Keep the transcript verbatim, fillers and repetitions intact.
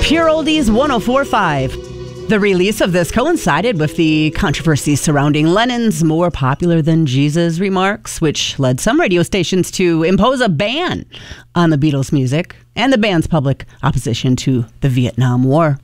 Pure Oldies one oh four point five. The release of this coincided with the controversy surrounding Lennon's more popular than Jesus remarks, which led some radio stations to impose a ban on the Beatles' music and the band's public opposition to the Vietnam War.